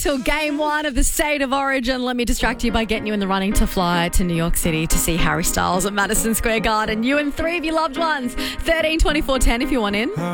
till game one of the State of Origin. Let me distract you by getting you in the running to fly to New York City to see Harry Styles at Madison Square Garden. You and three of your loved ones. 13 24 10 if you want in.